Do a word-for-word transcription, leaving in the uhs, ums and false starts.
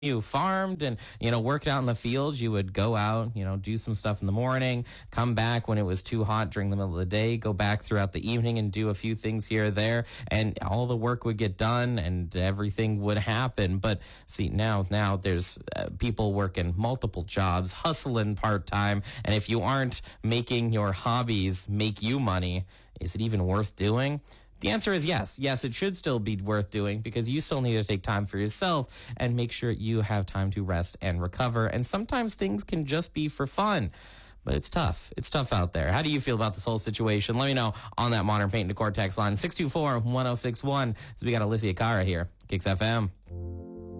you farmed and, you know, worked out in the fields, you would go out, you know, do some stuff in the morning, come back when it was too hot during the middle of the day, go back throughout the evening and do a few things here or there, and all the work would get done and everything would happen. But see, now, now there's uh, people working multiple jobs, hustling part-time, and if you aren't making your hobbies make you money, is it even worth doing? The answer is yes. Yes, it should still be worth doing because you still need to take time for yourself and make sure you have time to rest and recover. And sometimes things can just be for fun, but it's tough. It's tough out there. How do you feel about this whole situation? Let me know on that Modern Paint and Decor text line, six two four, one oh six one. So we got Alicia Cara here, Kicks F M.